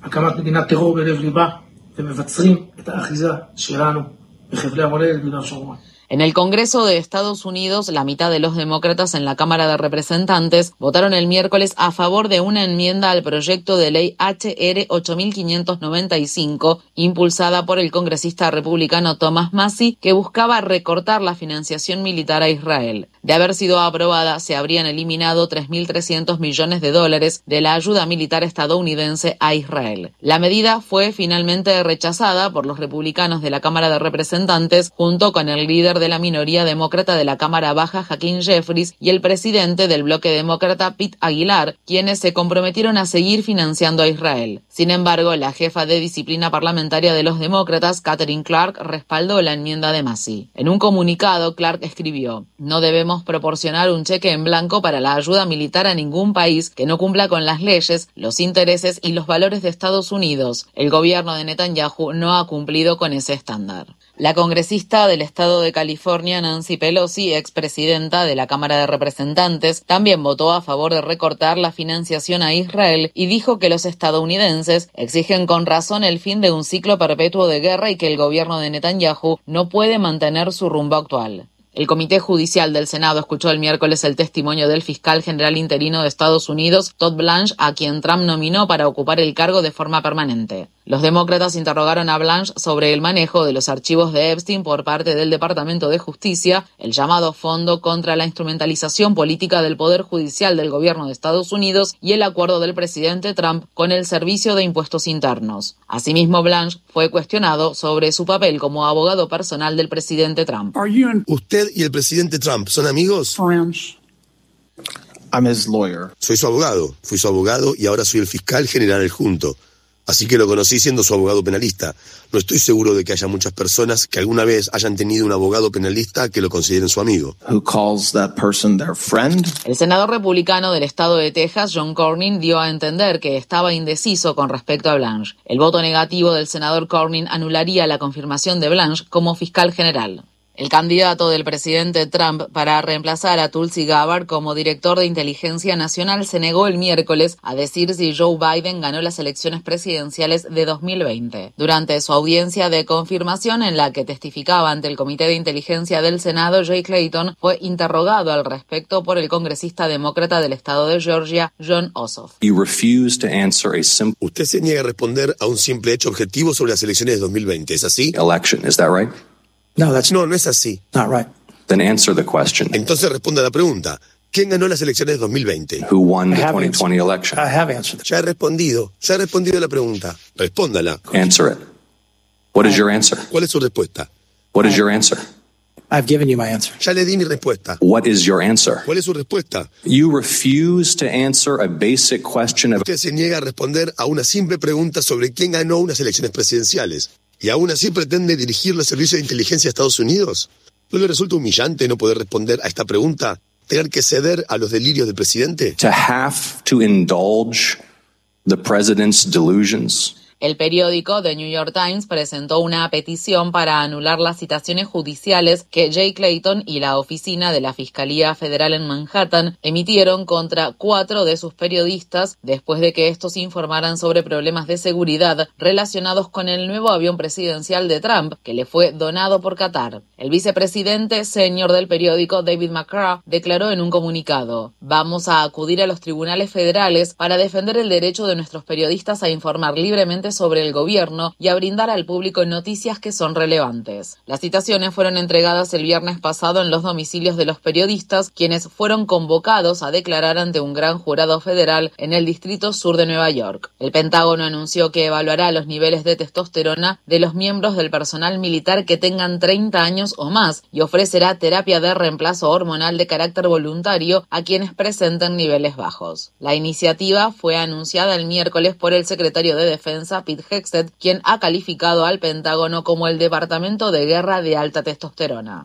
En el Congreso de Estados Unidos, la mitad de los demócratas en la Cámara de Representantes votaron el miércoles a favor de una enmienda al proyecto de ley H.R. 8595, impulsada por el congresista republicano Thomas Massie, que buscaba recortar la financiación militar a Israel. De haber sido aprobada, se habrían eliminado $3.300 millones de la ayuda militar estadounidense a Israel. La medida fue finalmente rechazada por los republicanos de la Cámara de Representantes, junto con el líder de la minoría demócrata de la Cámara Baja, Hakeem Jeffries, y el presidente del bloque demócrata, Pete Aguilar, quienes se comprometieron a seguir financiando a Israel. Sin embargo, la jefa de disciplina parlamentaria de los demócratas, Katherine Clark, respaldó la enmienda de Massie. En un comunicado, Clark escribió: "No debemos proporcionar un cheque en blanco para la ayuda militar a ningún país que no cumpla con las leyes, los intereses y los valores de Estados Unidos. El gobierno de Netanyahu no ha cumplido con ese estándar". La congresista del estado de California, Nancy Pelosi, expresidenta de la Cámara de Representantes, también votó a favor de recortar la financiación a Israel y dijo que los estadounidenses exigen con razón el fin de un ciclo perpetuo de guerra y que el gobierno de Netanyahu no puede mantener su rumbo actual. El Comité Judicial del Senado escuchó el miércoles el testimonio del fiscal general interino de Estados Unidos, Todd Blanche, a quien Trump nominó para ocupar el cargo de forma permanente. Los demócratas interrogaron a Blanche sobre el manejo de los archivos de Epstein por parte del Departamento de Justicia, el llamado Fondo contra la Instrumentalización Política del Poder Judicial del Gobierno de Estados Unidos y el acuerdo del presidente Trump con el Servicio de Impuestos Internos. Asimismo, Blanche fue cuestionado sobre su papel como abogado personal del presidente Trump. ¿Usted y el presidente Trump son amigos? I'm his lawyer. Soy su abogado. Fui su abogado y ahora soy el fiscal general adjunto. Así que lo conocí siendo su abogado penalista. No estoy seguro de que haya muchas personas que alguna vez hayan tenido un abogado penalista que lo consideren su amigo. Who calls that person their friend? El senador republicano del estado de Texas, John Cornyn, dio a entender que estaba indeciso con respecto a Blanche. El voto negativo del senador Cornyn anularía la confirmación de Blanche como fiscal general. El candidato del presidente Trump para reemplazar a Tulsi Gabbard como director de inteligencia nacional se negó el miércoles a decir si Joe Biden ganó las elecciones presidenciales de 2020. Durante su audiencia de confirmación en la que testificaba ante el Comité de Inteligencia del Senado, Jay Clayton fue interrogado al respecto por el congresista demócrata del estado de Georgia, Jon Ossoff. Usted se niega a responder a un simple hecho objetivo sobre las elecciones de 2020, ¿es así? Election, is that right? No, no es así. Not right. Then answer the question. Entonces responda a la pregunta. ¿Quién ganó las elecciones de 2020? Who won the 2020 election? I have answered. Ya he respondido la pregunta. Respóndala. Answer it. What is your answer? ¿Cuál es su respuesta? What is your answer? I've given you my answer. Ya le di mi respuesta. What is your answer? ¿Cuál es su respuesta? You refuse to answer a basic question of... Usted se niega a responder a una simple pregunta sobre quién ganó unas elecciones presidenciales. ¿Y aún así pretende dirigir los servicios de inteligencia de Estados Unidos? ¿No le resulta humillante no poder responder a esta pregunta? ¿Tener que ceder a los delirios del presidente? To have to indulge the president's delusions. El periódico The New York Times presentó una petición para anular las citaciones judiciales que Jay Clayton y la oficina de la Fiscalía Federal en Manhattan emitieron contra 4 de sus periodistas después de que estos informaran sobre problemas de seguridad relacionados con el nuevo avión presidencial de Trump que le fue donado por Qatar. El vicepresidente senior del periódico, David McCraw, declaró en un comunicado: "Vamos a acudir a los tribunales federales para defender el derecho de nuestros periodistas a informar libremente siempre sobre el gobierno y a brindar al público noticias que son relevantes. Las citaciones fueron entregadas el viernes pasado en los domicilios de los periodistas, quienes fueron convocados a declarar ante un gran jurado federal en el Distrito Sur de Nueva York. El Pentágono anunció que evaluará los niveles de testosterona de los miembros del personal militar que tengan 30 años o más y ofrecerá terapia de reemplazo hormonal de carácter voluntario a quienes presenten niveles bajos. La iniciativa fue anunciada el miércoles por el secretario de Defensa, Pete Hegseth, quien ha calificado al Pentágono como el Departamento de Guerra de alta testosterona.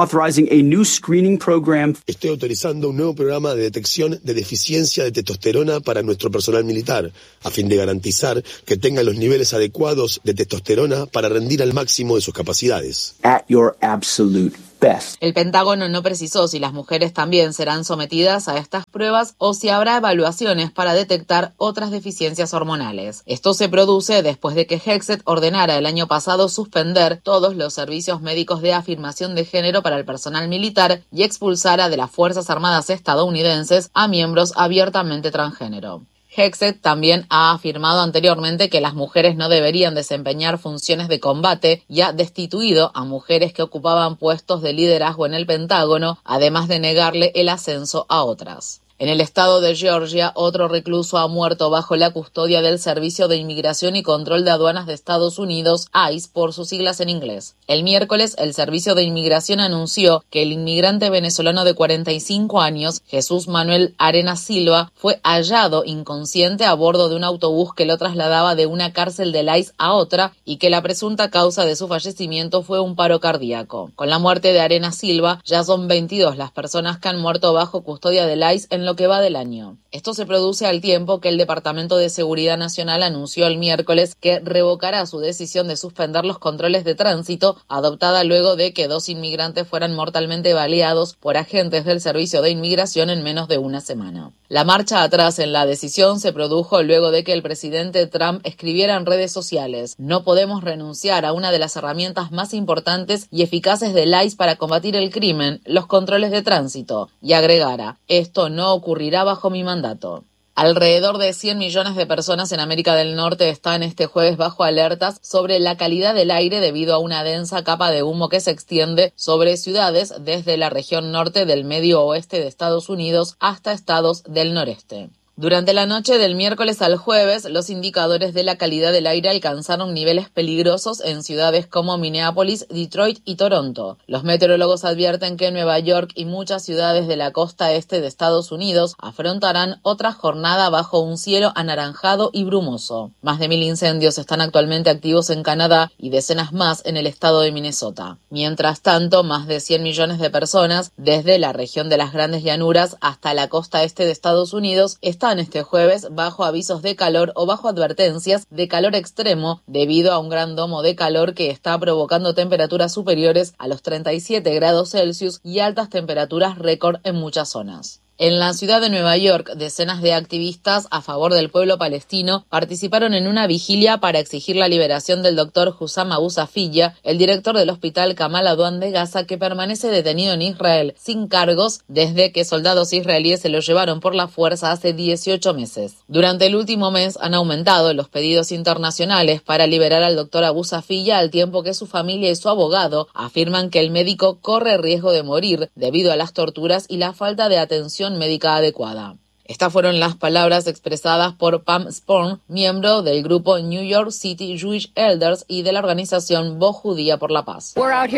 Estoy autorizando un nuevo programa de detección de deficiencia de testosterona para nuestro personal militar, a fin de garantizar que tengan los niveles adecuados de testosterona para rendir al máximo de sus capacidades. At your absolute best. El Pentágono no precisó si las mujeres también serán sometidas a estas pruebas o si habrá evaluaciones para detectar otras deficiencias hormonales. Esto se produce después de que Hegseth ordenara el año pasado suspender todos los servicios médicos de afirmación de género para el personal militar y expulsara de las Fuerzas Armadas estadounidenses a miembros abiertamente transgénero. Hegseth también ha afirmado anteriormente que las mujeres no deberían desempeñar funciones de combate y ha destituido a mujeres que ocupaban puestos de liderazgo en el Pentágono, además de negarle el ascenso a otras. En el estado de Georgia, otro recluso ha muerto bajo la custodia del Servicio de Inmigración y Control de Aduanas de Estados Unidos, ICE por sus siglas en inglés. El miércoles, el Servicio de Inmigración anunció que el inmigrante venezolano de 45 años, Jesús Manuel Arenas Silva, fue hallado inconsciente a bordo de un autobús que lo trasladaba de una cárcel del ICE a otra y que la presunta causa de su fallecimiento fue un paro cardíaco. Con la muerte de Arenas Silva, ya son 22 las personas que han muerto bajo custodia del ICE en lo que va del año. Esto se produce al tiempo que el Departamento de Seguridad Nacional anunció el miércoles que revocará su decisión de suspender los controles de tránsito, adoptada luego de que 2 inmigrantes fueran mortalmente baleados por agentes del Servicio de Inmigración en menos de una semana. La marcha atrás en la decisión se produjo luego de que el presidente Trump escribiera en redes sociales: "No podemos renunciar a una de las herramientas más importantes y eficaces del ICE para combatir el crimen, los controles de tránsito", y agregara: "Esto no ocurrirá bajo mi mandato". Alrededor de 100 millones de personas en América del Norte están este jueves bajo alertas sobre la calidad del aire debido a una densa capa de humo que se extiende sobre ciudades desde la región norte del medio oeste de Estados Unidos hasta estados del noreste. Durante la noche del miércoles al jueves, los indicadores de la calidad del aire alcanzaron niveles peligrosos en ciudades como Minneapolis, Detroit y Toronto. Los meteorólogos advierten que Nueva York y muchas ciudades de la costa este de Estados Unidos afrontarán otra jornada bajo un cielo anaranjado y brumoso. Más de 1.000 incendios están actualmente activos en Canadá y decenas más en el estado de Minnesota. Mientras tanto, más de 100 millones de personas, desde la región de las Grandes Llanuras hasta la costa este de Estados Unidos, están este jueves bajo avisos de calor o bajo advertencias de calor extremo debido a un gran domo de calor que está provocando temperaturas superiores a los 37 grados Celsius y altas temperaturas récord en muchas zonas. En la ciudad de Nueva York, decenas de activistas a favor del pueblo palestino participaron en una vigilia para exigir la liberación del doctor Hussam Abu Safiyya, el director del hospital Kamal Adwan de Gaza, que permanece detenido en Israel sin cargos desde que soldados israelíes se lo llevaron por la fuerza hace 18 meses. Durante el último mes han aumentado los pedidos internacionales para liberar al doctor Abu Safiyya, al tiempo que su familia y su abogado afirman que el médico corre riesgo de morir debido a las torturas y la falta de atención médica adecuada. Estas fueron las palabras expresadas por Pam Sporn, miembro del grupo New York City Jewish Elders y de la organización Voz Judía por la Paz.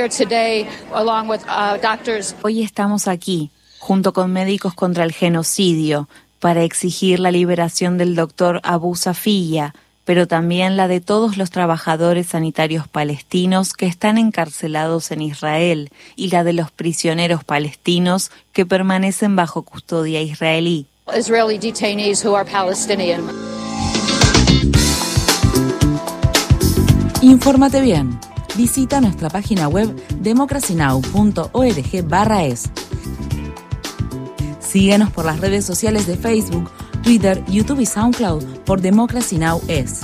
Hoy estamos aquí, junto con médicos contra el genocidio, para exigir la liberación del doctor Abu Safiyya, pero también la de todos los trabajadores sanitarios palestinos que están encarcelados en Israel y la de los prisioneros palestinos que permanecen bajo custodia israelí. Infórmate bien. Visita nuestra página web democracynow.org/es. Síguenos por las redes sociales de Facebook, Twitter, YouTube y SoundCloud por Democracy Now! Es.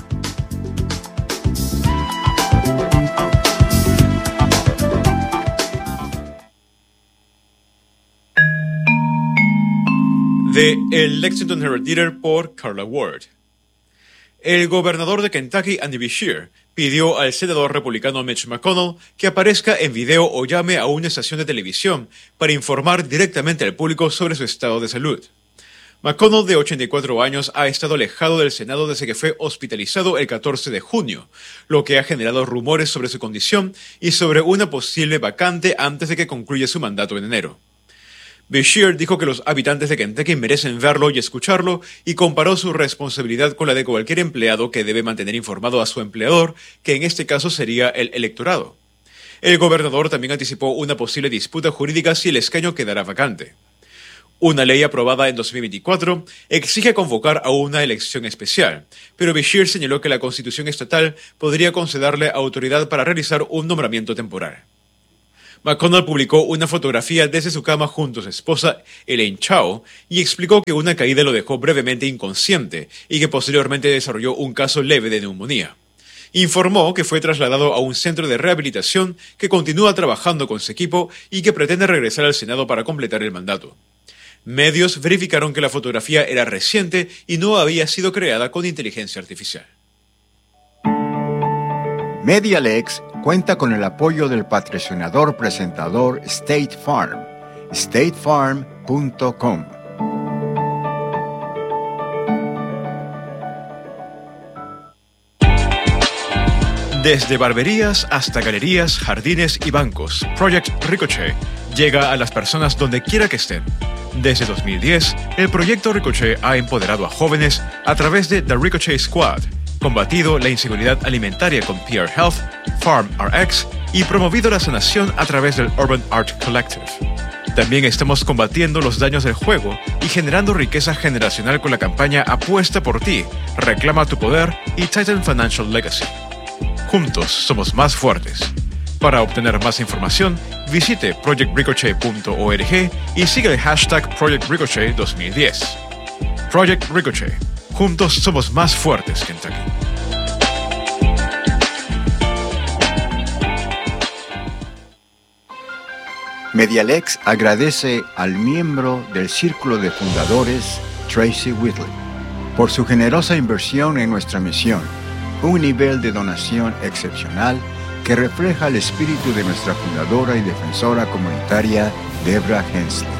De El Lexington Herald Leader por Carla Ward. El gobernador de Kentucky, Andy Beshear, pidió al senador republicano Mitch McConnell que aparezca en video o llame a una estación de televisión para informar directamente al público sobre su estado de salud. McConnell, de 84 años, ha estado alejado del Senado desde que fue hospitalizado el 14 de junio, lo que ha generado rumores sobre su condición y sobre una posible vacante antes de que concluya su mandato en enero. Beshear dijo que los habitantes de Kentucky merecen verlo y escucharlo y comparó su responsabilidad con la de cualquier empleado que debe mantener informado a su empleador, que en este caso sería el electorado. El gobernador también anticipó una posible disputa jurídica si el escaño quedará vacante. Una ley aprobada en 2024 exige convocar a una elección especial, pero Beshear señaló que la Constitución estatal podría concederle autoridad para realizar un nombramiento temporal. McConnell publicó una fotografía desde su cama junto a su esposa, Elaine Chao, y explicó que una caída lo dejó brevemente inconsciente y que posteriormente desarrolló un caso leve de neumonía. Informó que fue trasladado a un centro de rehabilitación que continúa trabajando con su equipo y que pretende regresar al Senado para completar el mandato. Medios verificaron que la fotografía era reciente y no había sido creada con inteligencia artificial. MediaLex cuenta con el apoyo del patrocinador presentador State Farm, statefarm.com. Desde barberías hasta galerías, jardines y bancos, Project Ricochet llega a las personas donde quiera que estén. Desde 2010, el proyecto Ricochet ha empoderado a jóvenes a través de The Ricochet Squad, combatido la inseguridad alimentaria con PR Health, Farm RX y promovido la sanación a través del Urban Art Collective. También estamos combatiendo los daños del juego y generando riqueza generacional con la campaña Apuesta por ti, Reclama tu poder y Titan Financial Legacy. Juntos somos más fuertes. Para obtener más información, visite projectricochet.org y sigue el hashtag Project Ricochet 2010. Project Ricochet. Juntos somos más fuertes, Kentucky. MediaLex agradece al miembro del Círculo de Fundadores, Tracy Whitley, por su generosa inversión en nuestra misión, un nivel de donación excepcional que refleja el espíritu de nuestra fundadora y defensora comunitaria, Deborah Hensley.